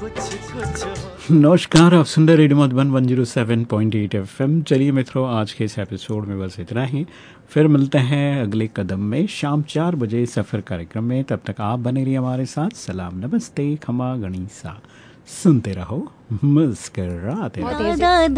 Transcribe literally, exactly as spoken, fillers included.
नमस्कार, आप सुन रहे radio Madhuban one zero seven point eight FM. चलिए मित्रों, आज के इस एपिसोड में बस इतना ही। फिर मिलते हैं अगले कदम में शाम चार बजे सफ़र कार्यक्रम में। तब तक आप बने रहिए हमारे साथ। सलाम, नमस्ते, खमा गणिसा। सुनते रहो, मुस्कराते रहो।